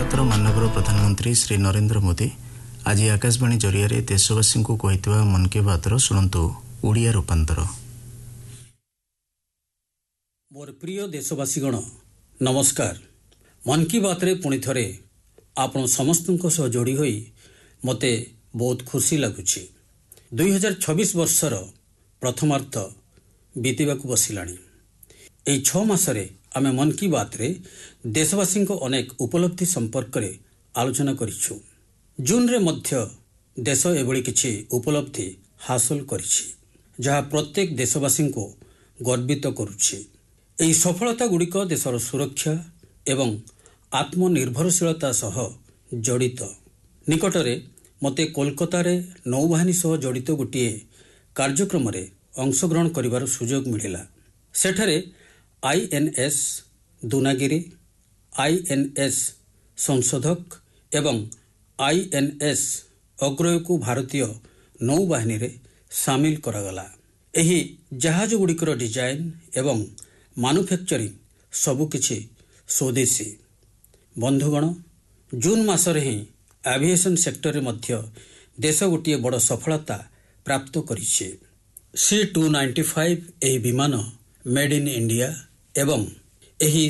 ଭାରତର ମାନ୍ୟବର ପ୍ରଧାନମନ୍ତ୍ରୀ ଶ୍ରୀ ନରେନ୍ଦ୍ର ମୋଦି ଆଜି ଆକାଶବାଣୀ ଜରିଆରେ ଦେଶବାସୀଙ୍କୁ କହିଥିବା ମନ୍ କି ବାତ୍ର ଶୁଣନ୍ତୁ ଓଡ଼ିଆ ରୂପାନ୍ତର। ମୋର ପ୍ରିୟ ଦେଶବାସୀଗଣ ନମସ୍କାର। ମନ୍ କି ବାତ୍ରେ ପୁଣି ଥରେ ଆପଣ ସମସ୍ତଙ୍କ ସହ ଯୋଡ଼ି ହୋଇ ମୋତେ ବହୁତ ଖୁସି ଲାଗୁଛି। 2026 ବର୍ଷର ପ୍ରଥମାର୍ଦ୍ଧ ବିତିବାକୁ ବସିଲାଣି। ଏହି 6 ମାସରେ ଆମେ ମନ୍ କି ବାତ୍ରେ ଦେଶବାସୀଙ୍କ ଅନେକ ଉପଲବ୍ଧି ସମ୍ପର୍କରେ ଆଲୋଚନା କରିଛୁ। ଜୁନରେ ମଧ୍ୟ ଦେଶ ଏଭଳି କିଛି ଉପଲବ୍ଧି ହାସଲ କରିଛି, ଯାହା ପ୍ରତ୍ୟେକ ଦେଶବାସୀଙ୍କୁ ଗର୍ବିତ କରୁଛି। ଏହି ସଫଳତାଗୁଡ଼ିକ ଦେଶର ସୁରକ୍ଷା ଏବଂ ଆତ୍ମନିର୍ଭରଶୀଳତା ସହ ଜଡ଼ିତ। ନିକଟରେ ମୋତେ କୋଲକାତାରେ ନୌବାହିନୀ ସହ ଜଡ଼ିତ ଗୋଟିଏ କାର୍ଯ୍ୟକ୍ରମରେ ଅଂଶଗ୍ରହଣ କରିବାର ସୁଯୋଗ ମିଳିଲା। ସେଠାରେ INS ଦୁନାଗିରି, INS ସଂଶୋଧକ ଏବଂ INS ଅଗ୍ରୟକୁ ଭାରତୀୟ ନୌବାହିନୀରେ ସାମିଲ କରାଗଲା। ଏହି ଜାହାଜଗୁଡ଼ିକର ଡିଜାଇନ୍ ଏବଂ ମାନୁଫ୍ୟାକ୍ଚରିଂ ସବୁକିଛି ସ୍ୱଦେଶୀ। ବନ୍ଧୁଗଣ, ଜୁନ୍ ମାସରେ ହିଁ ଆଭିଏସନ୍ ସେକ୍ଟରରେ ମଧ୍ୟ ଦେଶ ଗୋଟିଏ ବଡ଼ ସଫଳତା ପ୍ରାପ୍ତ କରିଛି। C-295 ଏହି ବିମାନ ମେଡ୍ ଇନ୍ ଇଣ୍ଡିଆ ଏବଂ ଏହି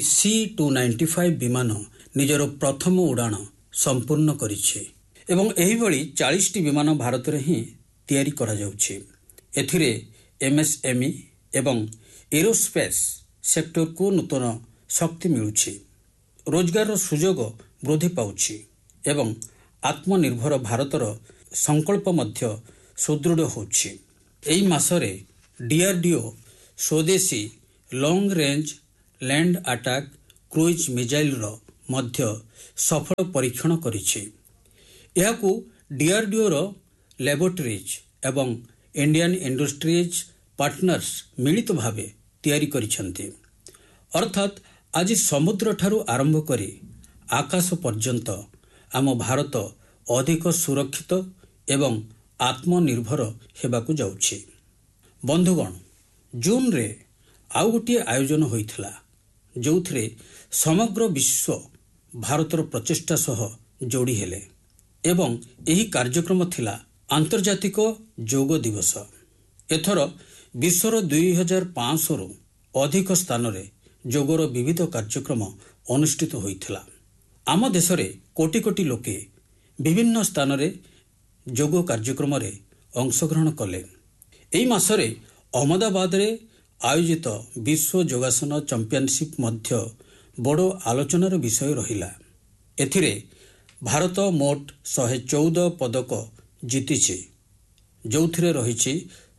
C-295 ବିମାନ ନିଜର ପ୍ରଥମ ଉଡ଼ାଣ ସମ୍ପୂର୍ଣ୍ଣ କରିଛି ଏବଂ ଏହିଭଳି 40ଟି ବିମାନ ଭାରତରେ ହିଁ ତିଆରି କରାଯାଉଛି। ଏଥିରେ MSME ଏବଂ ଏରୋସ୍ପେସ୍ ସେକ୍ଟରକୁ ନୂତନ ଶକ୍ତି ମିଳୁଛି, ରୋଜଗାରର ସୁଯୋଗ ବୃଦ୍ଧି ପାଉଛି ଏବଂ ଆତ୍ମନିର୍ଭର ଭାରତର ସଂକଳ୍ପ ମଧ୍ୟ ସୁଦୃଢ଼ ହେଉଛି। ଏହି ମାସରେ DRDO ସ୍ୱଦେଶୀ long range land attack cruise ମିଜାଇଲର ମଧ୍ୟ ସଫଳ ପରୀକ୍ଷଣ କରିଛି। ଏହାକୁ DRDOର ଲ୍ୟାବୋରେଟରିଜ୍ ଏବଂ ଇଣ୍ଡିଆନ୍ ଇଣ୍ଡଷ୍ଟ୍ରିଜ୍ ପାର୍ଟନର୍ସ ମିଳିତ ଭାବେ ତିଆରି କରିଛନ୍ତି। ଅର୍ଥାତ୍ ଆଜି ସମୁଦ୍ରଠାରୁ ଆରମ୍ଭ କରି ଆକାଶ ପର୍ଯ୍ୟନ୍ତ ଆମ ଭାରତ ଅଧିକ ସୁରକ୍ଷିତ ଏବଂ ଆତ୍ମନିର୍ଭର ହେବାକୁ ଯାଉଛି। ବନ୍ଧୁଗଣ, ଜୁନରେ ଆଉ ଗୋଟିଏ ଆୟୋଜନ ହୋଇଥିଲା, ଯେଉଁଥିରେ ସମଗ୍ର ବିଶ୍ୱ ଭାରତର ପ୍ରଚେଷ୍ଟା ସହ ଯୋଡ଼ି ହେଲେ ଏବଂ ଏହି କାର୍ଯ୍ୟକ୍ରମ ଥିଲା ଆନ୍ତର୍ଜାତିକ ଯୋଗ ଦିବସ। ଏଥର ବିଶ୍ୱର 2500ରୁ ଅଧିକ ସ୍ଥାନରେ ଯୋଗର ବିବିଧ କାର୍ଯ୍ୟକ୍ରମ ଅନୁଷ୍ଠିତ ହୋଇଥିଲା। ଆମ ଦେଶରେ କୋଟି କୋଟି ଲୋକେ ବିଭିନ୍ନ ସ୍ଥାନରେ ଯୋଗ କାର୍ଯ୍ୟକ୍ରମରେ ଅଂଶଗ୍ରହଣ କଲେ। ଏହି ମାସରେ ଅହମ୍ମଦାବାଦରେ ଆୟୋଜିତ ବିଶ୍ୱ ଯୋଗାସନ ଚାମ୍ପିଅନସିପ୍ ମଧ୍ୟ ବଡ଼ ଆଲୋଚନାର ବିଷୟ ରହିଲା। ଏଥିରେ ଭାରତ ମୋଟ 114 ପଦକ ଜିତିଛି, ଯେଉଁଥିରେ ରହିଛି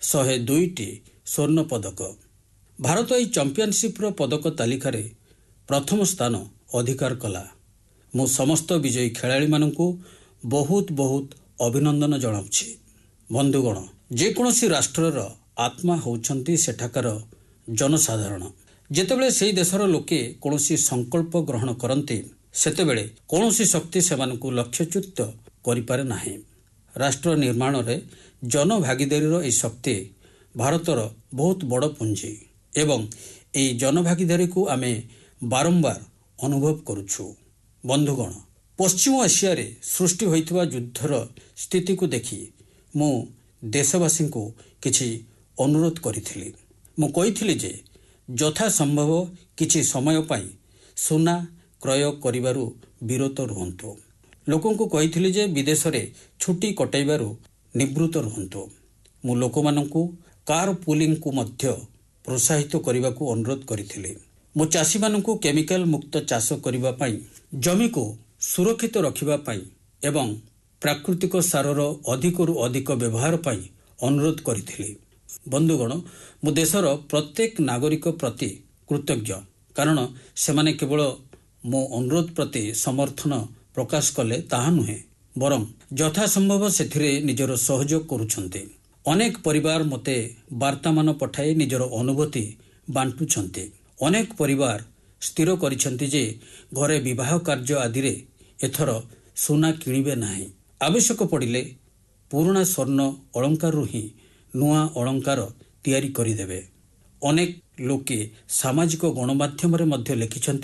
102ଟି ସ୍ୱର୍ଣ୍ଣ ପଦକ। ଭାରତ ଏହି ଚାମ୍ପିଅନସିପ୍ର ପଦକ ତାଲିକାରେ ପ୍ରଥମ ସ୍ଥାନ ଅଧିକାର କଲା। ମୁଁ ସମସ୍ତ ବିଜୟୀ ଖେଳାଳିମାନଙ୍କୁ ବହୁତ ବହୁତ ଅଭିନନ୍ଦନ ଜଣାଉଛି। ବନ୍ଧୁଗଣ, ଯେକୌଣସି ରାଷ୍ଟ୍ରର ଆତ୍ମା ହେଉଛନ୍ତି ସେଠାକାର ଜନସାଧାରଣ। ଯେତେବେଳେ ସେହି ଦେଶର ଲୋକେ କୌଣସି ସଂକଳ୍ପ ଗ୍ରହଣ କରନ୍ତି, ସେତେବେଳେ କୌଣସି ଶକ୍ତି ସେମାନଙ୍କୁ ଲକ୍ଷ୍ୟଚ୍ୟୁତ କରିପାରେ ନାହିଁ। ରାଷ୍ଟ୍ର ନିର୍ମାଣରେ ଜନଭାଗିଦାରୀର ଏହି ଶକ୍ତି ଭାରତର ବହୁତ ବଡ଼ ପୁଞ୍ଜି ଏବଂ ଏହି ଜନଭାଗିଦାରୀକୁ ଆମେ ବାରମ୍ବାର ଅନୁଭବ କରୁଛୁ। ବନ୍ଧୁଗଣ, ପଶ୍ଚିମ ଏସିଆରେ ସୃଷ୍ଟି ହୋଇଥିବା ଯୁଦ୍ଧର ସ୍ଥିତିକୁ ଦେଖି ମୁଁ ଦେଶବାସୀଙ୍କୁ କିଛି ଅନୁରୋଧ କରିଥିଲି। ମୁଁ କହିଥିଲି ଯେ ଯଥାସମ୍ଭବ କିଛି ସମୟ ପାଇଁ ସୁନା କ୍ରୟ କରିବାରୁ ବିରତ ରୁହନ୍ତୁ। ଲୋକଙ୍କୁ କହିଥିଲି ଯେ ବିଦେଶରେ ଛୁଟି କଟାଇବାରୁ ନିବୃତ୍ତ ରୁହନ୍ତୁ। ମୁଁ ଲୋକମାନଙ୍କୁ କାର୍ ପୁଲିଂକୁ ମଧ୍ୟ ପ୍ରୋତ୍ସାହିତ କରିବାକୁ ଅନୁରୋଧ କରିଥିଲି। ମୁଁ ଚାଷୀମାନଙ୍କୁ କେମିକାଲ ମୁକ୍ତ ଚାଷ କରିବା ପାଇଁ, ଜମିକୁ ସୁରକ୍ଷିତ ରଖିବା ପାଇଁ ଏବଂ ପ୍ରାକୃତିକ ସାରର ଅଧିକରୁ ଅଧିକ ବ୍ୟବହାର ପାଇଁ ଅନୁରୋଧ କରିଥିଲି। ବନ୍ଧୁଗଣ, ମୁଁ ଦେଶର ପ୍ରତ୍ୟେକ ନାଗରିକ ପ୍ରତି କୃତଜ୍ଞ, କାରଣ ସେମାନେ କେବଳ ମୋ ଅନୁରୋଧ ପ୍ରତି ସମର୍ଥନ ପ୍ରକାଶ କଲେ ତାହା ନୁହେଁ, ବରଂ ଯଥାସମ୍ଭବ ସେଥିରେ ନିଜର ସହଯୋଗ କରୁଛନ୍ତି। ଅନେକ ପରିବାର ମୋତେ ବାର୍ତ୍ତାମାନ ପଠାଇ ନିଜର ଅନୁଭୂତି ବାଣ୍ଟୁଛନ୍ତି। ଅନେକ ପରିବାର ସ୍ଥିର କରିଛନ୍ତି ଯେ ଘରେ ବିବାହ କାର୍ଯ୍ୟ ଆଦିରେ ଏଥର ସୁନା କିଣିବେ ନାହିଁ। ଆବଶ୍ୟକ ପଡ଼ିଲେ ପୁରୁଣା ସ୍ୱର୍ଣ୍ଣ ଅଳଙ୍କାରରୁ ହିଁ ନୂଆ ଅଳଙ୍କାର ତିଆରି କରିଦେବେ। ଅନେକ ଲୋକେ ସାମାଜିକ ଗଣମାଧ୍ୟମରେ ମଧ୍ୟ ଲେଖିଛନ୍ତି ଯେ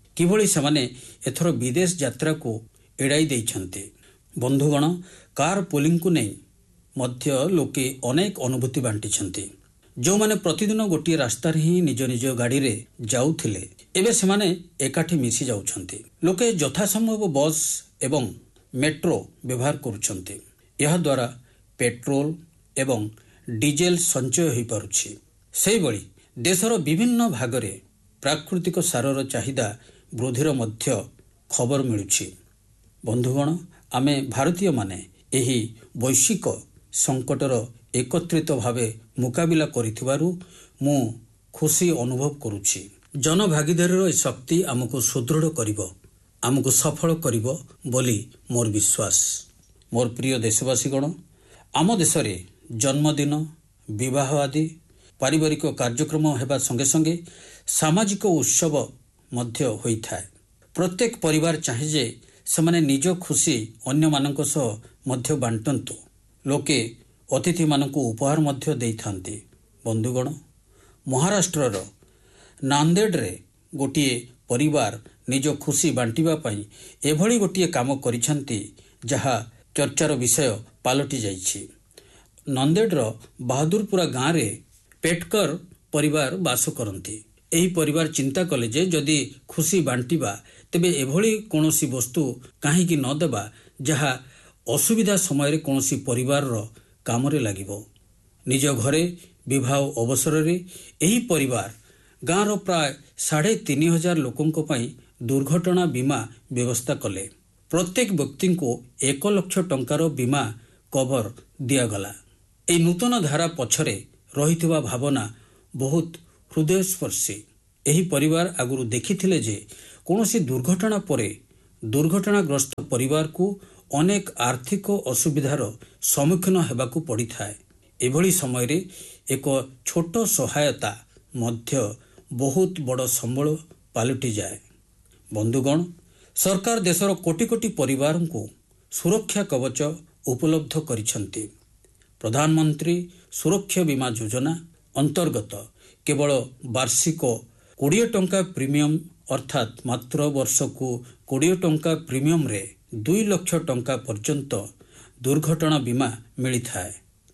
କିଭଳି ସେମାନେ ଏଥର ବିଦେଶ ଯାତ୍ରାକୁ ଏଡ଼ାଇ ଦେଇଛନ୍ତି। ବନ୍ଧୁଗଣ, କାର୍ ପୋଲିଂକୁ ନେଇ ମଧ୍ୟ ଲୋକେ ଅନେକ ଅନୁଭୂତି ବାଣ୍ଟିଛନ୍ତି। ଯେଉଁମାନେ ପ୍ରତିଦିନ ଗୋଟିଏ ରାସ୍ତାରେ ହିଁ ନିଜ ନିଜ ଗାଡ଼ିରେ ଯାଉଥିଲେ, ଏବେ ସେମାନେ ଏକାଠି ମିଶି ଯାଉଛନ୍ତି। ଲୋକେ ଯଥାସମ୍ଭବ ବସ୍ ଏବଂ ମେଟ୍ରୋ ବ୍ୟବହାର କରୁଛନ୍ତି। ଏହାଦ୍ୱାରା ପେଟ୍ରୋଲ ଏବଂ ଡିଜେଲ ସଞ୍ଚୟ ହୋଇପାରୁଛି। ସେହିଭଳି ଦେଶର ବିଭିନ୍ନ ଭାଗରେ ପ୍ରାକୃତିକ ସାରର ଚାହିଦା ବୃଦ୍ଧିର ମଧ୍ୟ ଖବର ମିଳୁଛି। ବନ୍ଧୁଗଣ, ଆମେ ଭାରତୀୟମାନେ ଏହି ବୈଶ୍ୱିକ ସଙ୍କଟର ଏକତ୍ରିତ ଭାବେ ମୁକାବିଲା କରିଥିବାରୁ ମୁଁ ଖୁସି ଅନୁଭବ କରୁଛି। ଜନଭାଗିଦାରୀର ଏହି ଶକ୍ତି ଆମକୁ ସୁଦୃଢ଼ କରିବ, ଆମକୁ ସଫଳ କରିବ ବୋଲି ମୋର ବିଶ୍ୱାସ। ମୋର ପ୍ରିୟ ଦେଶବାସୀଗଣ, ଆମ ଦେଶରେ ଜନ୍ମଦିନ, ବିବାହ ଆଦି ପାରିବାରିକ କାର୍ଯ୍ୟକ୍ରମ ହେବା ସଙ୍ଗେ ସଙ୍ଗେ ସାମାଜିକ ଉତ୍ସବ ମଧ୍ୟ ହୋଇଥାଏ। ପ୍ରତ୍ୟେକ ପରିବାର ଚାହେଁ ଯେ ସେମାନେ ନିଜ ଖୁସି ଅନ୍ୟମାନଙ୍କ ସହ ମଧ୍ୟ ବାଣ୍ଟନ୍ତୁ। ଲୋକେ ଅତିଥିମାନଙ୍କୁ ଉପହାର ମଧ୍ୟ ଦେଇଥାନ୍ତି। ବନ୍ଧୁଗଣ, ମହାରାଷ୍ଟ୍ରର ନାନ୍ଦେଡ଼ରେ ଗୋଟିଏ ପରିବାର ନିଜ ଖୁସି ବାଣ୍ଟିବା ପାଇଁ ଏଭଳି ଗୋଟିଏ କାମ କରିଛନ୍ତି ଯାହା ଚର୍ଚ୍ଚାର ବିଷୟ ପାଲଟି ଯାଇଛି। ନାନ୍ଦେଡ଼ର ବାହାଦୁରପୁରା ଗାଁରେ ପେଟକର ପରିବାର ବାସ କରନ୍ତି। ଏହି ପରିବାର ଚିନ୍ତା କଲେ ଯେ ଯଦି ଖୁସି ବାଣ୍ଟିବା, ତେବେ ଏଭଳି କୌଣସି ବସ୍ତୁ କାହିଁକି ନ ଦେବା ଯାହା ଅସୁବିଧା ସମୟରେ କୌଣସି ପରିବାରର କାମରେ ଲାଗିବ। ନିଜ ଘରେ ବିବାହ ଅବସରରେ ଏହି ପରିବାର ଗାଁର ପ୍ରାୟ 3,500 ଲୋକଙ୍କ ପାଇଁ ଦୁର୍ଘଟଣା ବୀମା ବ୍ୟବସ୍ଥା କଲେ। ପ୍ରତ୍ୟେକ ବ୍ୟକ୍ତିଙ୍କୁ 1 ଲକ୍ଷ ଟଙ୍କାର ବୀମା କଭର ଦିଆଗଲା। ଏହି ନୂତନ ଧାରା ପଛରେ ରହିଥିବା ଭାବନା ବହୁତ ହୃଦୟସ୍ପର୍ଶୀ। ଏହି ପରିବାର ଆଗରୁ ଦେଖିଥିଲେ ଯେ କୌଣସି ଦୁର୍ଘଟଣା ପରେ ଦୁର୍ଘଟଣାଗ୍ରସ୍ତ ପରିବାରକୁ ଅନେକ ଆର୍ଥିକ ଅସୁବିଧାର ସମ୍ମୁଖୀନ ହେବାକୁ ପଡ଼ିଥାଏ। ଏଭଳି ସମୟରେ ଏକ ଛୋଟ ସହାୟତା ମଧ୍ୟ ବହୁତ ବଡ଼ ସମ୍ବଳ ପାଲଟିଯାଏ। ବନ୍ଧୁଗଣ, ସରକାର ଦେଶର କୋଟି କୋଟି ପରିବାରଙ୍କୁ ସୁରକ୍ଷା କବଚ ଉପଲବ୍ଧ କରିଛନ୍ତି। ପ୍ରଧାନମନ୍ତ୍ରୀ ସୁରକ୍ଷା ବୀମା ଯୋଜନା ଅନ୍ତର୍ଗତ କେବଳ ବାର୍ଷିକ 20 ଟଙ୍କା ପ୍ରିମିୟମ ଅର୍ଥାତ୍ ମାତ୍ର ବର୍ଷକୁ 20 ଟଙ୍କା ପ୍ରିମିୟମରେ 2 ଲକ୍ଷ ଟଙ୍କା ପର୍ଯ୍ୟନ୍ତ ଦୁର୍ଘଟଣା ବୀମା ମିଳିଥାଏ।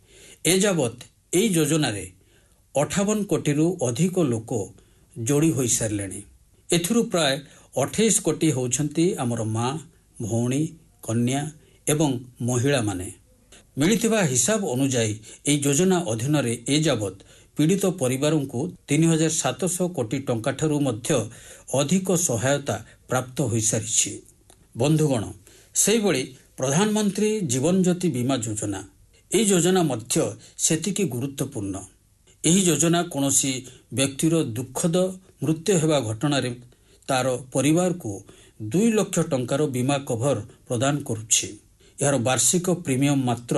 ଏଯାବତ୍ ଏହି ଯୋଜନାରେ 58 କୋଟିରୁ ଅଧିକ ଲୋକ ଯୋଡ଼ି ହୋଇସାରିଲେଣି। ଏଥିରୁ ପ୍ରାୟ 28 କୋଟି ହେଉଛନ୍ତି ଆମର ମା, ଭଉଣୀ, କନ୍ୟା ଏବଂ ମହିଳାମାନେ। ମିଳିଥିବା ହିସାବ ଅନୁଯାୟୀ ଏହି ଯୋଜନା ଅଧୀନରେ ଏଯାବତ୍ ପୀଡ଼ିତ ପରିବାରଙ୍କୁ 3,700 କୋଟି ଟଙ୍କାଠାରୁ ମଧ୍ୟ ଅଧିକ ସହାୟତା ପ୍ରାପ୍ତ ହୋଇସାରିଛି। ବନ୍ଧୁଗଣ, ସେହିଭଳି ପ୍ରଧାନମନ୍ତ୍ରୀ ଜୀବନ ଜ୍ୟୋତି ବୀମା ଯୋଜନା, ଏହି ଯୋଜନା ମଧ୍ୟ ସେତିକି ଗୁରୁତ୍ୱପୂର୍ଣ୍ଣ। ଏହି ଯୋଜନା କୌଣସି ବ୍ୟକ୍ତିର ଦୁଃଖଦ ମୃତ୍ୟୁ ହେବା ଘଟଣାରେ ତାର ପରିବାରକୁ 2 ଲକ୍ଷ ଟଙ୍କାର ବୀମା କଭର ପ୍ରଦାନ କରୁଛି। ଏହାର ବାର୍ଷିକ ପ୍ରିମିୟମ ମାତ୍ର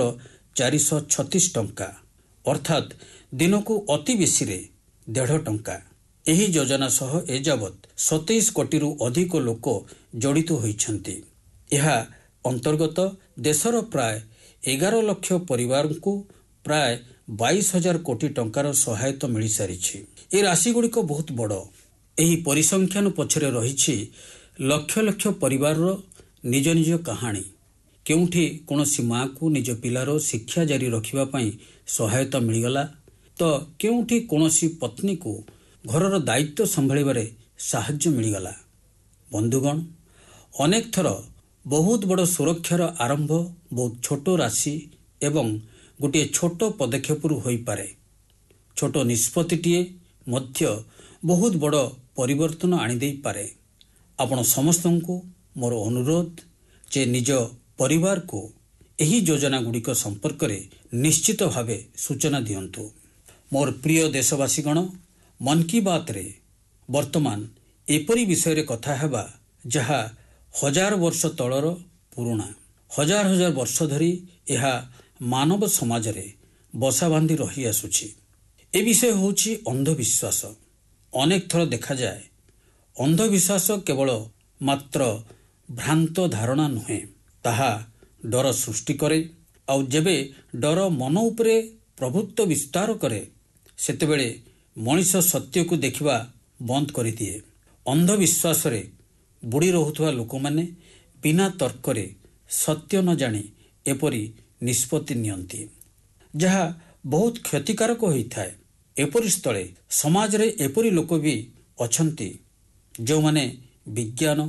436 ଟଙ୍କା, ଅର୍ଥାତ୍ ଦିନକୁ ଅତି ବେଶୀରେ 1.5 ଟଙ୍କା। ଏହି ଯୋଜନା ସହ ଏଯାବତ୍ 27 କୋଟିରୁ ଅଧିକ ଲୋକ ଜଡ଼ିତ ହୋଇଛନ୍ତି। ଏହା ଅନ୍ତର୍ଗତ ଦେଶର ପ୍ରାୟ 11 ଲକ୍ଷ ପରିବାରଙ୍କୁ ପ୍ରାୟ 22,000 କୋଟି ଟଙ୍କାର ସହାୟତା ମିଳିସାରିଛି। ଏହି ରାଶିଗୁଡ଼ିକ ବହୁତ ବଡ଼। ଏହି ପରିସଂଖ୍ୟାନ ପଛରେ ରହିଛି ଲକ୍ଷ ଲକ୍ଷ ପରିବାରର ନିଜ ନିଜ କାହାଣୀ। କେଉଁଠି କୌଣସି ମାଆକୁ ନିଜ ପିଲାର ଶିକ୍ଷା ଜାରି ରଖିବା ପାଇଁ ସହାୟତା ମିଳିଗଲା, ତ କେଉଁଠି କୌଣସି ପତ୍ନୀକୁ ଘରର ଦାୟିତ୍ୱ ସମ୍ଭାଳିବାରେ ସାହାଯ୍ୟ ମିଳିଗଲା। ବନ୍ଧୁଗଣ, ଅନେକ ଥର ବହୁତ ବଡ଼ ସୁରକ୍ଷାର ଆରମ୍ଭ ବହୁତ ଛୋଟ ରାଶି ଏବଂ ଗୋଟିଏ ଛୋଟ ପଦକ୍ଷେପରୁ ହୋଇପାରେ। ଛୋଟ ନିଷ୍ପତ୍ତିଟିଏ ମଧ୍ୟ ବହୁତ ବଡ଼ ପରିବର୍ତ୍ତନ ଆଣିଦେଇପାରେ। ଆପଣ ସମସ୍ତଙ୍କୁ ମୋର ଅନୁରୋଧ ଯେ ନିଜ ପରିବାରକୁ ଏହି ଯୋଜନାଗୁଡ଼ିକ ସମ୍ପର୍କରେ ନିଶ୍ଚିତ ଭାବେ ସୂଚନା ଦିଅନ୍ତୁ। ମୋର ପ୍ରିୟ ଦେଶବାସୀଗଣ, ମନ୍ କି ବାତ୍ରେ ବର୍ତ୍ତମାନ ଏପରି ବିଷୟରେ କଥା ହେବା ଯାହା 1000 ବର୍ଷ ତଳର ପୁରୁଣା। ହଜାର ହଜାର ବର୍ଷ ଧରି ଏହା ମାନବ ସମାଜରେ ବସା ବାନ୍ଧି ରହିଆସୁଛି। ଏ ବିଷୟ ହେଉଛି ଅନ୍ଧବିଶ୍ୱାସ। ଅନେକ ଥର ଦେଖାଯାଏ ଅନ୍ଧବିଶ୍ୱାସ କେବଳ ମାତ୍ର ଭ୍ରାନ୍ତ ଧାରଣା ନୁହେଁ, ତାହା ଡର ସୃଷ୍ଟି କରେ। ଆଉ ଯେବେ ଡର ମନ ଉପରେ ପ୍ରଭୁତ୍ୱ ବିସ୍ତାର କରେ, ସେତେବେଳେ ମଣିଷ ସତ୍ୟକୁ ଦେଖିବା ବନ୍ଦ କରିଦିଏ। ଅନ୍ଧବିଶ୍ୱାସରେ ବୁଡ଼ି ରହୁଥିବା ଲୋକମାନେ ବିନା ତର୍କରେ ସତ୍ୟ ନ ଜାଣି ଏପରି ନିଷ୍ପତ୍ତି ନିଅନ୍ତି, ଯାହା ବହୁତ କ୍ଷତିକାରକ ହୋଇଥାଏ। ଏପରି ସ୍ଥଳେ ସମାଜରେ ଏପରି ଲୋକ ବି ଅଛନ୍ତି ଯେଉଁମାନେ ବିଜ୍ଞାନ,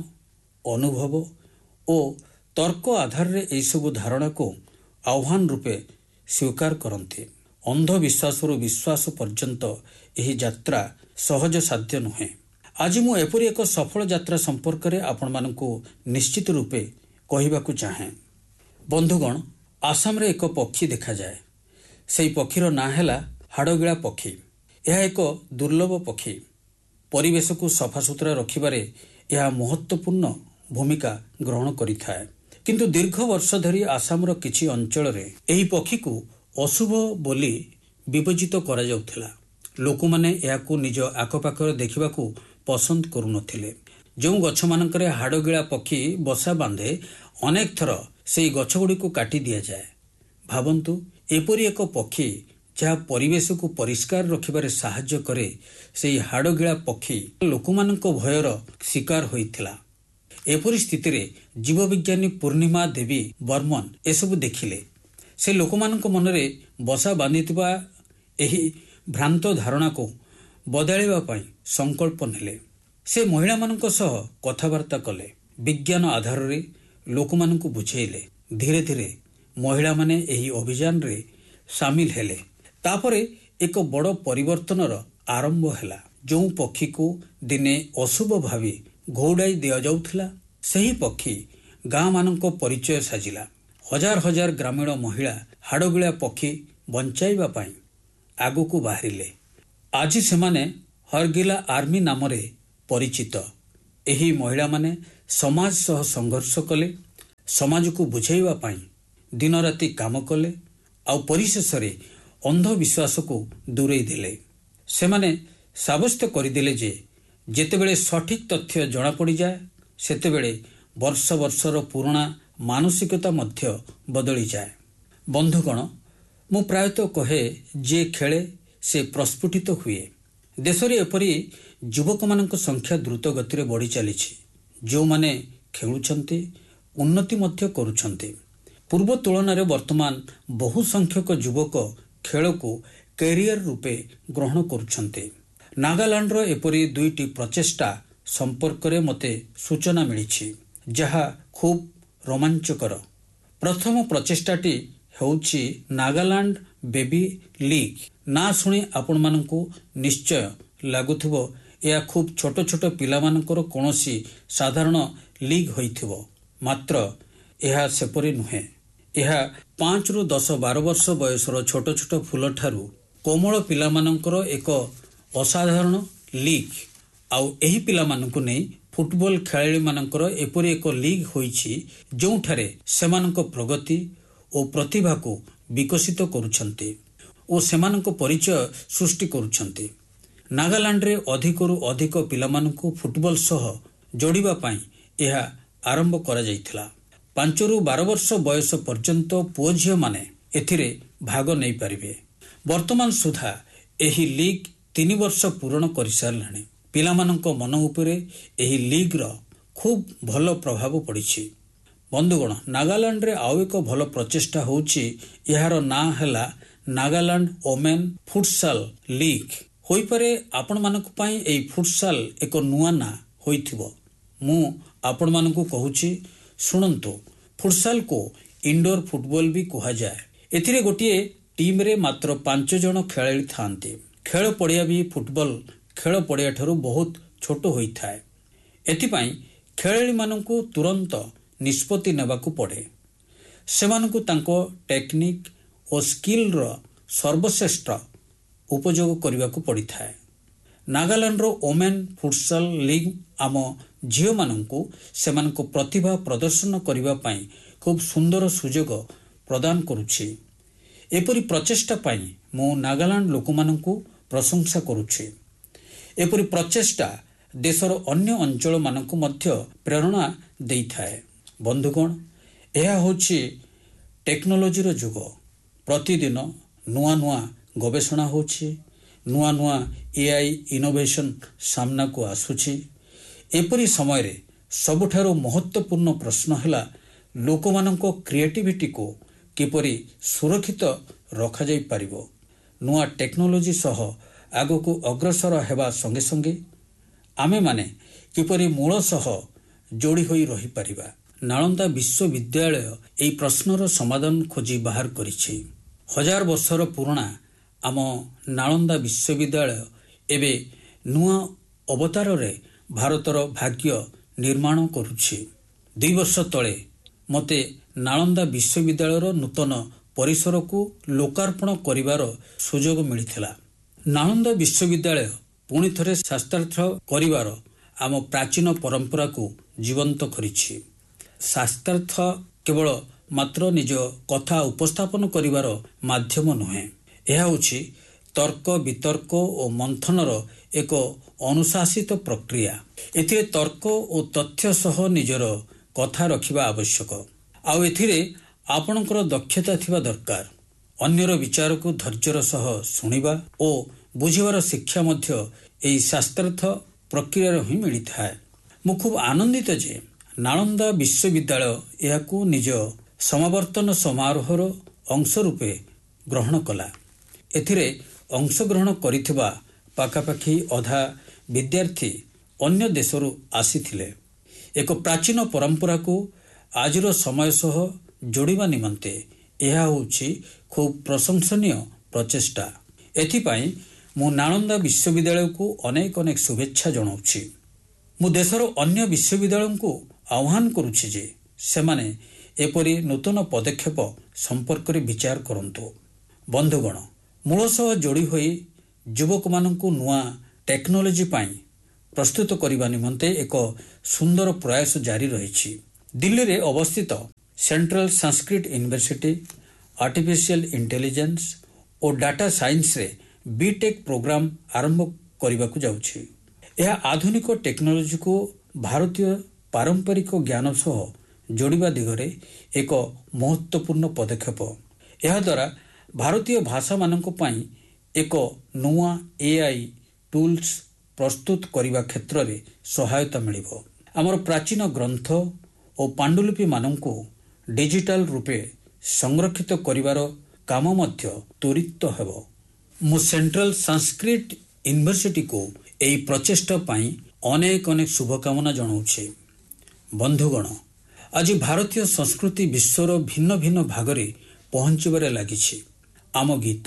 ଅନୁଭବ ଓ ତର୍କ ଆଧାରରେ ଏହିସବୁ ଧାରଣାକୁ ଆହ୍ୱାନ ରୂପେ ସ୍ୱୀକାର କରନ୍ତି। ଅନ୍ଧବିଶ୍ୱାସରୁ ବିଶ୍ୱାସ ପର୍ଯ୍ୟନ୍ତ ଏହି ଯାତ୍ରା ସହଜସାଧ୍ୟ ନୁହେଁ। ଆଜି ମୁଁ ଏପରି ଏକ ସଫଳ ଯାତ୍ରା ସମ୍ପର୍କରେ ଆପଣମାନଙ୍କୁ ନିଶ୍ଚିତ ରୂପେ କହିବାକୁ ଚାହେଁ। ବନ୍ଧୁଗଣ, ଆସାମରେ ଏକ ପକ୍ଷୀ ଦେଖାଯାଏ। ସେହି ପକ୍ଷୀର ନାଁ ହେଲା ହାଡ଼ଗିଳା ପକ୍ଷୀ। ଏହା ଏକ ଦୁର୍ଲଭ ପକ୍ଷୀ। ପରିବେଶକୁ ସଫାସୁତୁରା ରଖିବାରେ ଏହା ମହତ୍ତ୍ୱପୂର୍ଣ୍ଣ ଭୂମିକା ଗ୍ରହଣ କରିଥାଏ। କିନ୍ତୁ ଦୀର୍ଘ ବର୍ଷ ଧରି ଆସାମର କିଛି ଅଞ୍ଚଳରେ ଏହି ପକ୍ଷୀକୁ ଅଶୁଭ ବୋଲି ବିବେଚିତ କରାଯାଉଥିଲା। ଲୋକମାନେ ଏହାକୁ ନିଜ ଆଖପାଖରେ ଦେଖିବାକୁ ପସନ୍ଦ କରୁନଥିଲେ। ଯେଉଁ ଗଛମାନଙ୍କରେ ହାଡ଼ଗିଳା ପକ୍ଷୀ ବସା ବାନ୍ଧେ, ଅନେକ ଥର ସେହି ଗଛଗୁଡ଼ିକୁ କାଟି ଦିଆଯାଏ। ଭାବନ୍ତୁ, ଏପରି ଏକ ପକ୍ଷୀ ଯାହା ପରିବେଶକୁ ପରିଷ୍କାର ରଖିବାରେ ସାହାଯ୍ୟ କରେ, ସେହି ହାଡ଼ଗିଳା ପକ୍ଷୀ ଲୋକମାନଙ୍କ ଭୟର ଶିକାର ହୋଇଥିଲା। ଏପରି ସ୍ଥିତିରେ ଜୀବବିଜ୍ଞାନୀ ପୂର୍ଣ୍ଣିମା ଦେବୀ ବର୍ମନ ଏସବୁ ଦେଖିଲେ। ସେ ଲୋକମାନଙ୍କ ମନରେ ବସା ବାନ୍ଧିଥିବା ଏହି ଭ୍ରାନ୍ତ ଧାରଣାକୁ ବଦଳାଇବା ପାଇଁ ସଂକଳ୍ପ ନେଲେ। ସେ ମହିଳାମାନଙ୍କ ସହ କଥାବାର୍ତ୍ତା କଲେ, ବିଜ୍ଞାନ ଆଧାରରେ ଲୋକମାନଙ୍କୁ ବୁଝେଇଲେ। ଧୀରେ ଧୀରେ ମହିଳାମାନେ ଏହି ଅଭିଯାନରେ ସାମିଲ ହେଲେ। ତାପରେ ଏକ ବଡ଼ ପରିବର୍ତ୍ତନର ଆରମ୍ଭ ହେଲା। ଯେଉଁ ପକ୍ଷୀକୁ ଦିନେ ଅଶୁଭ ଭାବେ ଘଉଡ଼ାଇ ଦିଆଯାଉଥିଲା, ସେହି ପକ୍ଷୀ ଗାଁମାନଙ୍କ ପରିଚୟ ସାଜିଲା। ହଜାର ହଜାର ଗ୍ରାମୀଣ ମହିଳା ହାଡ଼ଗିଳା ପକ୍ଷୀ ବଞ୍ଚାଇବା ପାଇଁ ଆଗକୁ ବାହାରିଲେ। ଆଜି ସେମାନେ ହରଗିଲା ଆର୍ମି ନାମରେ ପରିଚିତ। ଏହି ମହିଳାମାନେ ସମାଜ ସହ ସଂଘର୍ଷ କଲେ, ସମାଜକୁ ବୁଝାଇବା ପାଇଁ ଦିନରାତି କାମ କଲେ, ଆଉ ପରିଶେଷରେ ଅନ୍ଧବିଶ୍ୱାସକୁ ଦୂରେଇ ଦେଲେ। ସେମାନେ ସାବ୍ୟସ୍ତ କରିଦେଲେ ଯେ ଯେତେବେଳେ ସଠିକ୍ ତଥ୍ୟ ଜଣାପଡ଼ିଯାଏ, ସେତେବେଳେ ବର୍ଷ ବର୍ଷର ପୁରୁଣା ମାନସିକତା ମଧ୍ୟ ବଦଳିଯାଏ। ବନ୍ଧୁଗଣ, ମୁଁ ପ୍ରାୟତଃ କହେ, ଯିଏ ଖେଳେ ସେ ପ୍ରସ୍ଫୁଟିତ ହୁଏ। ଦେଶରେ ଏପରି ଯୁବକମାନଙ୍କ ସଂଖ୍ୟା ଦ୍ରୁତ ଗତିରେ ବଢ଼ି ଚାଲିଛି। ଯେଉଁମାନେ ଖେଳୁଛନ୍ତି, ଉନ୍ନତି ମଧ୍ୟ କରୁଛନ୍ତି। ପୂର୍ବ ତୁଳନାରେ ବର୍ତ୍ତମାନ ବହୁ ସଂଖ୍ୟକ ଯୁବକ ଖେଳକୁ କ୍ୟାରିୟର ରୂପେ ଗ୍ରହଣ କରୁଛନ୍ତି। ନାଗାଲାଣ୍ଡର ଏପରି 2ଟି ପ୍ରଚେଷ୍ଟା ସମ୍ପର୍କରେ ମୋତେ ସୂଚନା ମିଳିଛି, ଯାହା ଖୁବ୍ ରୋମାଞ୍ଚକର। ପ୍ରଥମ ପ୍ରଚେଷ୍ଟାଟି ହେଉଛି ନାଗାଲାଣ୍ଡ ବେବି ଲିଗ୍। ନାଁ ଶୁଣି ଆପଣମାନଙ୍କୁ ନିଶ୍ଚୟ ଲାଗୁଥିବ ଏହା ଖୁବ୍ ଛୋଟ ଛୋଟ ପିଲାମାନଙ୍କର କୌଣସି ସାଧାରଣ ଲିଗ୍ ହୋଇଥିବ। ମାତ୍ର ଏହା ସେପରି ନୁହେଁ। ଏହା 5ରୁ 10-12 ବର୍ଷ ବୟସର ଛୋଟ ଛୋଟ ଫୁଲଠାରୁ କୋମଳ ପିଲାମାନଙ୍କର ଏକ ଅସାଧାରଣ ଲିଗ୍। ଆଉ ଏହି ପିଲାମାନଙ୍କୁ ନେଇ ଫୁଟବଲ ଖେଳାଳିମାନଙ୍କର ଏପରି ଏକ ଲିଗ୍ ହୋଇଛି, ଯେଉଁଠାରେ ସେମାନଙ୍କ ପ୍ରଗତି ଓ ପ୍ରତିଭାକୁ ବିକଶିତ କରୁଛନ୍ତି ଓ ସେମାନଙ୍କ ପରିଚୟ ସୃଷ୍ଟି କରୁଛନ୍ତି। ନାଗାଲାଣ୍ଡରେ ଅଧିକରୁ ଅଧିକ ପିଲାମାନଙ୍କୁ ଫୁଟବଲ ସହ ଯୋଡ଼ିବା ପାଇଁ ଏହା ଆରମ୍ଭ କରାଯାଇଥିଲା। 5ରୁ 12 ବର୍ଷ ବୟସ ପର୍ଯ୍ୟନ୍ତ ପୁଅ ଝିଅମାନେ ଏଥିରେ ଭାଗ ନେଇପାରିବେ। ବର୍ତ୍ତମାନ ସୁଦ୍ଧା ଏହି ଲିଗ୍ 3 ବର୍ଷ ପୂରଣ କରିସାରିଲାଣି। ପିଲାମାନଙ୍କ ମନ ଉପରେ ଏହି ଲିଗ୍ର ଖୁବ୍ ଭଲ ପ୍ରଭାବ ପଡ଼ିଛି। ବନ୍ଧୁଗଣ, ନାଗାଲାଣ୍ଡରେ ଆଉ ଏକ ଭଲ ପ୍ରଚେଷ୍ଟା ହେଉଛି, ଏହାର ନାଁ ହେଲା ନାଗାଲାଣ୍ଡ ଓମେନ୍ ଫୁଟସାଲ ଲିଗ୍। ହୋଇପାରେ ଆପଣମାନଙ୍କ ପାଇଁ ଏହି ଫୁଟସାଲ ଏକ ନୂଆ ନାଁ ହୋଇଥିବ। ମୁଁ ଆପଣମାନଙ୍କୁ କହୁଛି, ଶୁଣନ୍ତୁ। ଫୁଟସାଲକୁ ଇନଡୋର ଫୁଟବଲ ବି କୁହାଯାଏ। ଏଥିରେ ଗୋଟିଏ ଟିମ୍ରେ ମାତ୍ର 5 ଜଣ ଖେଳାଳି ଥାନ୍ତି। ଖେଳ ପଡ଼ିଆ ବି ଫୁଟବଲ ଖେଳ ପଡ଼ିଆଠାରୁ ବହୁତ ଛୋଟ ହୋଇଥାଏ। ଏଥିପାଇଁ ଖେଳାଳିମାନଙ୍କୁ ତୁରନ୍ତ ନିଷ୍ପତ୍ତି ନେବାକୁ ପଡ଼େ। ସେମାନଙ୍କୁ ତାଙ୍କ ଟେକ୍ନିକ୍ ଓ ସ୍କିଲ୍ର ସର୍ବଶ୍ରେଷ୍ଠ ଉପଯୋଗ କରିବାକୁ ପଡ଼ିଥାଏ। ନାଗାଲାଣ୍ଡର ଓମେନ୍ ଫୁଟସାଲ ଲିଗ୍ ଆମ ଝିଅମାନଙ୍କୁ ସେମାନଙ୍କ ପ୍ରତିଭା ପ୍ରଦର୍ଶନ କରିବା ପାଇଁ ଖୁବ୍ ସୁନ୍ଦର ସୁଯୋଗ ପ୍ରଦାନ କରୁଛି। ଏପରି ପ୍ରଚେଷ୍ଟା ପାଇଁ ମୁଁ ନାଗାଲାଣ୍ଡ ଲୋକମାନଙ୍କୁ ପ୍ରଶଂସା କରୁଛି। ଏପରି ପ୍ରଚେଷ୍ଟା ଦେଶର ଅନ୍ୟ ଅଞ୍ଚଳମାନଙ୍କୁ ମଧ୍ୟ ପ୍ରେରଣା ଦେଇଥାଏ। ବନ୍ଧୁଗଣ, ଏହା ହେଉଛି ଟେକ୍ନୋଲୋଜିର ଯୁଗ। ପ୍ରତିଦିନ ନୂଆ ନୂଆ ଗବେଷଣା ହେଉଛି, ନୂଆ ନୂଆ AI ଇନୋଭେସନ୍ ସାମ୍ନାକୁ ଆସୁଛି। ଏପରି ସମୟରେ ସବୁଠାରୁ ମହତ୍ୱପୂର୍ଣ୍ଣ ପ୍ରଶ୍ନ ହେଲା ଲୋକମାନଙ୍କ କ୍ରିଏଟିଭିଟିକୁ କିପରି ସୁରକ୍ଷିତ ରଖାଯାଇପାରିବ। ନୂଆ ଟେକ୍ନୋଲୋଜି ସହ ଆଗକୁ ଅଗ୍ରସର ହେବା ସଙ୍ଗେ ସଙ୍ଗେ ଆମେମାନେ କିପରି ମୂଳ ସହ ଯୋଡ଼ି ହୋଇ ରହିପାରିବା। ନାଳନ୍ଦା ବିଶ୍ୱବିଦ୍ୟାଳୟ ଏହି ପ୍ରଶ୍ନର ସମାଧାନ ଖୋଜି ବାହାର କରିଛି। 1000 ବର୍ଷର ପୁରୁଣା ଆମ ନାଳନ୍ଦା ବିଶ୍ୱବିଦ୍ୟାଳୟ ଏବେ ନୂଆ ଅବତାରରେ ଭାରତର ଭାଗ୍ୟ ନିର୍ମାଣ କରୁଛି। 2 ବର୍ଷ ତଳେ ମୋତେ ନାଳନ୍ଦା ବିଶ୍ୱବିଦ୍ୟାଳୟର ନୂତନ ପରିସରକୁ ଲୋକାର୍ପଣ କରିବାର ସୁଯୋଗ ମିଳିଥିଲା। ନାଳନ୍ଦା ବିଶ୍ୱବିଦ୍ୟାଳୟ ପୁଣି ଥରେ ଶାସ୍ତ୍ରାର୍ଥ କରିବାର ଆମ ପ୍ରାଚୀନ ପରମ୍ପରାକୁ ଜୀବନ୍ତ କରିଛି। ଶାସ୍ତ୍ରାର୍ଥ କେବଳ ମାତ୍ର ନିଜ କଥା ଉପସ୍ଥାପନ କରିବାର ମାଧ୍ୟମ ନୁହେଁ, ଏହା ହେଉଛି ତର୍କ ବିତର୍କ ଓ ମନ୍ଥନର ଏକ ଅନୁଶାସିତ ପ୍ରକ୍ରିୟା। ଏଥିରେ ତର୍କ ଓ ତଥ୍ୟ ସହ ନିଜର କଥା ରଖିବା ଆବଶ୍ୟକ। ଆଉ ଏଥିରେ ଆପଣଙ୍କର ଦକ୍ଷତା ଥିବା ଦରକାର। ଅନ୍ୟର ବିଚାରକୁ ଧୈର୍ଯ୍ୟର ସହ ଶୁଣିବା ଓ ବୁଝିବାର ଶିକ୍ଷା ମଧ୍ୟ ଏହି ଶାସ୍ତ୍ରାର୍ଥ ପ୍ରକ୍ରିୟାରେ ହିଁ ମିଳିଥାଏ। ମୁଁ ଖୁବ୍ ଆନନ୍ଦିତ ଯେ ନାଳନ୍ଦା ବିଶ୍ୱବିଦ୍ୟାଳୟ ଏହାକୁ ନିଜ ସମାବର୍ତ୍ତନ ସମାରୋହର ଅଂଶ ରୂପେ ଗ୍ରହଣ କଲା। ଏଥିରେ ଅଂଶଗ୍ରହଣ କରିଥିବା ପାଖାପାଖି ଅଧା ବିଦ୍ୟାର୍ଥୀ ଅନ୍ୟ ଦେଶରୁ ଆସିଥିଲେ। ଏକ ପ୍ରାଚୀନ ପରମ୍ପରାକୁ ଆଜିର ସମୟ ସହ ଯୋଡ଼ିବା ନିମନ୍ତେ ଏହା ହେଉଛି ଖୁବ୍ ପ୍ରଶଂସନୀୟ ପ୍ରଚେଷ୍ଟା। ଏଥିପାଇଁ ମୁଁ ନାଳନ୍ଦା ବିଶ୍ୱବିଦ୍ୟାଳୟକୁ ଅନେକ ଅନେକ ଶୁଭେଚ୍ଛା ଜଣାଉଛି। ମୁଁ ଦେଶର ଅନ୍ୟ ବିଶ୍ୱବିଦ୍ୟାଳୟଙ୍କୁ ଆହ୍ୱାନ କରୁଛି ଯେ ସେମାନେ ଏପରି ନୂତନ ପଦକ୍ଷେପ ସମ୍ପର୍କରେ ବିଚାର କରନ୍ତୁ। ବନ୍ଧୁଗଣ, ମୂଳ ସହ ଯୋଡ଼ି ହୋଇ ଯୁବକମାନଙ୍କୁ ନୂଆ ଟେକ୍ନୋଲୋଜି ପାଇଁ ପ୍ରସ୍ତୁତ କରିବା ନିମନ୍ତେ ଏକ ସୁନ୍ଦର ପ୍ରୟାସ ଜାରି ରହିଛି। ଦିଲ୍ଲୀରେ ଅବସ୍ଥିତ central Sanskrit university artificial intelligence ଓ ଡାଟା ସାଇନ୍ସରେ ବିଟେକ୍ ପ୍ରୋଗ୍ରାମ ଆରମ୍ଭ କରିବାକୁ ଯାଉଛି। ଏହା ଆଧୁନିକ ଟେକ୍ନୋଲୋଜିକୁ ଭାରତୀୟ ପାରମ୍ପରିକ ଜ୍ଞାନ ସହ ଯୋଡ଼ିବା ଦିଗରେ ଏକ ମହତ୍ୱପୂର୍ଣ୍ଣ ପଦକ୍ଷେପ। ଏହାଦ୍ୱାରା ଭାରତୀୟ ଭାଷାମାନଙ୍କ ପାଇଁ ଏକ ନୂଆ AI ଟୁଲ୍ସ ପ୍ରସ୍ତୁତ କରିବା କ୍ଷେତ୍ରରେ ସହାୟତା ମିଳିବ। ଆମର ପ୍ରାଚୀନ ଗ୍ରନ୍ଥ ଓ ପାଣ୍ଡୁଲିପିମାନଙ୍କୁ ଡିଜିଟାଲ ରୂପେ ସଂରକ୍ଷିତ କରିବାର କାମ ମଧ୍ୟ ତ୍ୱରିତ ହେବ। ମୁଁ ସେଣ୍ଟ୍ରାଲ ସାଂସ୍କ୍ରିଟ ୟୁନିଭର୍ସିଟିକୁ ଏହି ପ୍ରଚେଷ୍ଟା ପାଇଁ ଅନେକ ଅନେକ ଶୁଭକାମନା ଜଣାଉଛି। ବନ୍ଧୁଗଣ, ଆଜି ଭାରତୀୟ ସଂସ୍କୃତି ବିଶ୍ୱର ଭିନ୍ନ ଭିନ୍ନ ଭାଗରେ ପହଞ୍ଚିବାରେ ଲାଗିଛି। ଆମ ଗୀତ,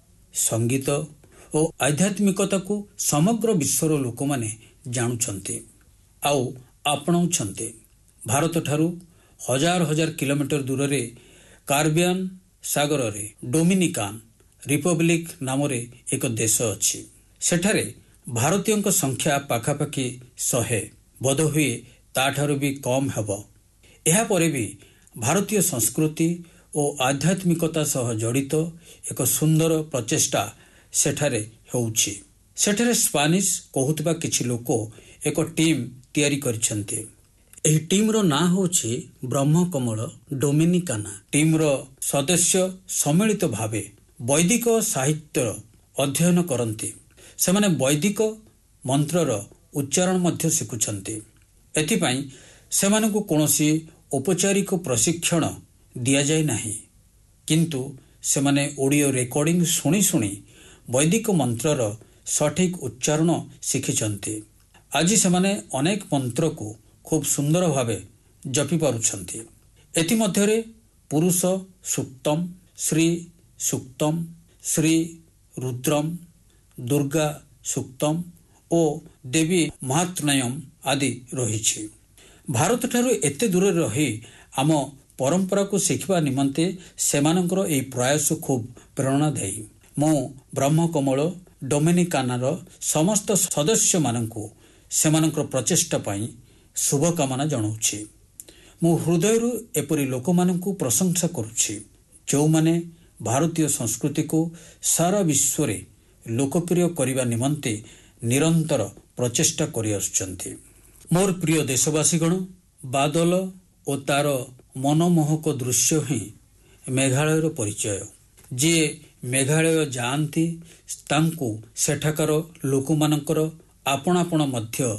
ସଙ୍ଗୀତ ଓ ଆଧ୍ୟାତ୍ମିକତାକୁ ସମଗ୍ର ବିଶ୍ୱର ଲୋକମାନେ ଜାଣୁଛନ୍ତି ଆଉ ଆପଣାଉଛନ୍ତି। ଭାରତଠାରୁ ହଜାର ହଜାର କିଲୋମିଟର ଦୂରରେ କାରିବିଆନ୍ ସାଗରରେ ଡୋମିନିକାନ ରିପବ୍ଲିକ ନାମରେ ଏକ ଦେଶ ଅଛି। ସେଠାରେ ଭାରତୀୟଙ୍କ ସଂଖ୍ୟା ପାଖାପାଖି 100, ବୋଧହୁଏ ତାଠାରୁ ବି କମ୍ ହେବ। ଏହାପରେ ବି ଭାରତୀୟ ସଂସ୍କୃତି ଓ ଆଧ୍ୟାତ୍ମିକତା ସହ ଜଡ଼ିତ ଏକ ସୁନ୍ଦର ପ୍ରଚେଷ୍ଟା ସେଠାରେ ହେଉଛି। ସେଠାରେ ସ୍ପାନିଶ କହୁଥିବା କିଛି ଲୋକ ଏକ ଟିମ୍ ତିଆରି କରିଛନ୍ତି। ଏହି ଟିମ୍ର ନାଁ ହେଉଛି ବ୍ରହ୍ମକମଳ ଡୋମିନିକାନା। ଟିମ୍ର ସଦସ୍ୟ ସମ୍ମିଳିତ ଭାବେ ବୈଦିକ ସାହିତ୍ୟର ଅଧ୍ୟୟନ କରନ୍ତି। ସେମାନେ ବୈଦିକ ମନ୍ତ୍ରର ଉଚ୍ଚାରଣ ମଧ୍ୟ ଶିଖୁଛନ୍ତି। ଏଥିପାଇଁ ସେମାନଙ୍କୁ କୌଣସି ଔପଚାରିକ ପ୍ରଶିକ୍ଷଣ ଦିଆଯାଇ ନାହିଁ, କିନ୍ତୁ ସେମାନେ ଅଡ଼ିଓ ରେକର୍ଡିଂ ଶୁଣି ଶୁଣି ବୈଦିକ ମନ୍ତ୍ରର ସଠିକ ଉଚ୍ଚାରଣ ଶିଖିଛନ୍ତି। ଆଜି ସେମାନେ ଅନେକ ମନ୍ତ୍ରକୁ ଖୁବ୍ ସୁନ୍ଦର ଭାବେ ଜପି ପାରୁଛନ୍ତି। ଏଥିମଧ୍ୟରେ ପୁରୁଷ ସୁକ୍ତମ, ଶ୍ରୀ ସୁକ୍ତମ, ଶ୍ରୀ ରୁଦ୍ରମ, ଦୁର୍ଗା ସୁକ୍ତମ ଓ ଦେବୀ ମହାତ୍ମ୍ୟମ୍ ଆଦି ରହିଛି। ଭାରତଠାରୁ ଏତେ ଦୂରରେ ରହି ଆମ ପରମ୍ପରାକୁ ଶିଖିବା ନିମନ୍ତେ ସେମାନଙ୍କର ଏହି ପ୍ରୟାସ ଖୁବ୍ ପ୍ରେରଣାଦାୟୀ। ମୁଁ ବ୍ରହ୍ମକମଳ ଡୋମିନିକାନାର ସମସ୍ତ ସଦସ୍ୟମାନଙ୍କୁ ସେମାନଙ୍କର ପ୍ରଚେଷ୍ଟା ପାଇଁ ଶୁଭକାମନା ଜଣାଉଛି। ମୁଁ ହୃଦୟରୁ ଏପରି ଲୋକମାନଙ୍କୁ ପ୍ରଶଂସା କରୁଛି ଯେଉଁମାନେ ଭାରତୀୟ ସଂସ୍କୃତିକୁ ସାରା ବିଶ୍ୱରେ ଲୋକପ୍ରିୟ କରିବା ନିମନ୍ତେ ନିରନ୍ତର ପ୍ରଚେଷ୍ଟା କରିଆସୁଛନ୍ତି। ମୋର ପ୍ରିୟ ଦେଶବାସୀଗଣ, ବାଦଲ ଓ ତାର ମନମୋହକ ଦୃଶ୍ୟ ହିଁ ମେଘାଳୟର ପରିଚୟ। ଯିଏ ମେଘାଳୟ ଯାଆନ୍ତି ତାଙ୍କୁ ସେଠାକାର ଲୋକମାନଙ୍କର ଆପଣାପଣ ମଧ୍ୟ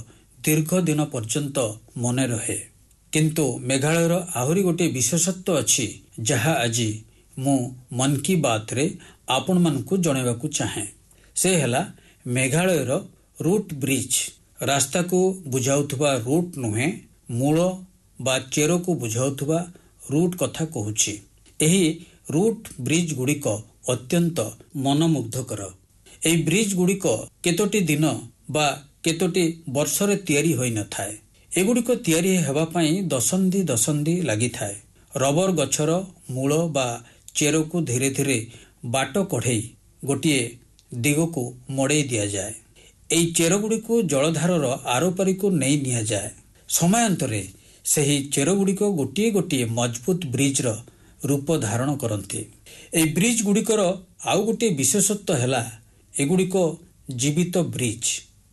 ଦୀର୍ଘ ଦିନ ପର୍ଯ୍ୟନ୍ତ ମନେ ରହେ। କିନ୍ତୁ ମେଘାଳୟର ଆହୁରି ଗୋଟିଏ ବିଶେଷତ୍ୱ ଅଛି, ଯାହା ଆଜି ମୁଁ ମନ୍ କି ବାତ୍ରେ ଆପଣମାନଙ୍କୁ ଜଣାଇବାକୁ ଚାହେଁ। ସେ ହେଲା ମେଘାଳୟର ରୁଟ୍ ବ୍ରିଜ୍। ରାସ୍ତାକୁ ବୁଝାଉଥିବା ରୁଟ୍ ନୁହେଁ, ମୂଳ ବା ଚେରକୁ ବୁଝାଉଥିବା ରୁଟ୍ କଥା କହୁଛି। ଏହି ରୁଟ୍ ବ୍ରିଜ୍ ଗୁଡ଼ିକ ଅତ୍ୟନ୍ତ ମନମୁଗ୍ଧକର। ଏହି ବ୍ରିଜ୍ ଗୁଡ଼ିକ କେତୋଟି ଦିନ ବା କେତୋଟି ବର୍ଷରେ ତିଆରି ହୋଇନଥାଏ। ଏଗୁଡ଼ିକ ତିଆରି ହେବା ପାଇଁ ଦଶନ୍ଧି ଦଶନ୍ଧି ଲାଗିଥାଏ। ରବର ଗଛର ମୂଳ ବା ଚେରକୁ ଧୀରେ ଧୀରେ ବାଟ କଢ଼େଇ ଗୋଟିଏ ଦିଗକୁ ମଡ଼େଇ ଦିଆଯାଏ। ଏହି ଚେରଗୁଡ଼ିକୁ ଜଳଧାରର ଆରପାରିକୁ ନେଇ ନିଆଯାଏ। ସମୟାନ୍ତରେ ସେହି ଚେରଗୁଡ଼ିକ ଗୋଟିଏ ଗୋଟିଏ ମଜବୁତ ବ୍ରିଜ୍ର ରୂପ ଧାରଣ କରନ୍ତି। ଏହି ବ୍ରିଜ୍ ଗୁଡ଼ିକର ଆଉ ଗୋଟିଏ ବିଶେଷତ୍ୱ ହେଲା, ଏଗୁଡ଼ିକ ଜୀବିତ ବ୍ରିଜ୍।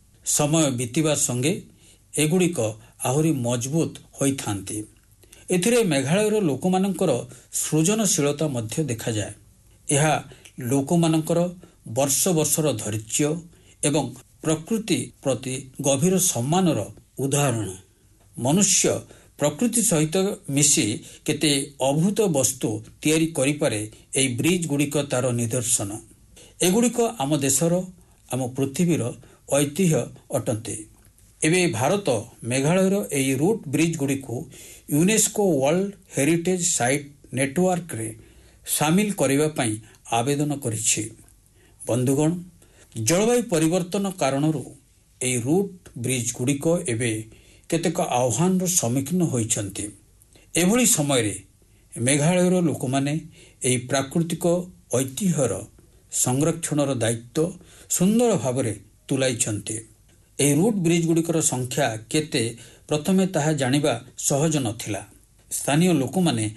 ସମୟ ବିତିବା ସଙ୍ଗେ ଏଗୁଡ଼ିକ ଆହୁରି ମଜବୁତ ହୋଇଥାନ୍ତି। ଏଥିରେ ମେଘାଳୟର ଲୋକମାନଙ୍କର ସୃଜନଶୀଳତା ମଧ୍ୟ ଦେଖାଯାଏ। ଏହା ଲୋକମାନଙ୍କର ବର୍ଷ ବର୍ଷର ଧୈର୍ଯ୍ୟ ଏବଂ ପ୍ରକୃତି ପ୍ରତି ଗଭୀର ସମ୍ମାନର ଉଦାହରଣ। ମନୁଷ୍ୟ ପ୍ରକୃତି ସହିତ ମିଶି କେତେ ଅଦ୍ଭୁତ ବସ୍ତୁ ତିଆରି କରିପାରେ, ଏହି ବ୍ରିଜ୍ ଗୁଡ଼ିକ ତାର ନିଦର୍ଶନ। ଏଗୁଡ଼ିକ ଆମ ଦେଶର, ଆମ ପୃଥିବୀର ଐତିହ୍ୟ ଅଟନ୍ତି। ଏବେ ଭାରତ ମେଘାଳୟର ଏହି ରୁଟ୍ ବ୍ରିଜ୍ ଗୁଡ଼ିକୁ ୟୁନେସ୍କୋ ୱାର୍ଲଡ ହେରିଟେଜ ସାଇଟ୍ ନେଟୱାର୍କରେ ସାମିଲ କରିବା ପାଇଁ ଆବେଦନ କରିଛି। ବନ୍ଧୁଗଣ, ଜଳବାୟୁ ପରିବର୍ତ୍ତନ କାରଣରୁ ଏହି ରୁଟ୍ ବ୍ରିଜ୍ ଗୁଡ଼ିକ ଏବେ କେତେକ ଆହ୍ୱାନର ସମ୍ମୁଖୀନ ହୋଇଛନ୍ତି। ଏଭଳି ସମୟରେ ମେଘାଳୟର ଲୋକମାନେ ଏହି ପ୍ରାକୃତିକ ଐତିହ୍ୟର ସଂରକ୍ଷଣର ଦାୟିତ୍ୱ ସୁନ୍ଦର ଭାବରେ ତୁଲାଇଛନ୍ତି। ଏହି ରୁଟ୍ ବ୍ରିଜ୍ ଗୁଡ଼ିକର ସଂଖ୍ୟା କେତେ, ପ୍ରଥମେ ତାହା ଜାଣିବା ସହଜ ନଥିଲା। ସ୍ଥାନୀୟ ଲୋକମାନେ